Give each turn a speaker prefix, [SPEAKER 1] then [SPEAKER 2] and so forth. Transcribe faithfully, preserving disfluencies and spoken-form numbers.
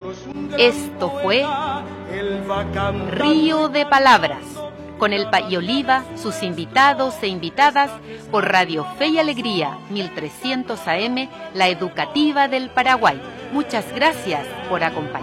[SPEAKER 1] Esto fue Río de Palabras, con el Pay Oliva, sus invitados e invitadas, por Radio Fe y Alegría, mil trescientos A M, la educativa del Paraguay. Muchas gracias por acompañarnos.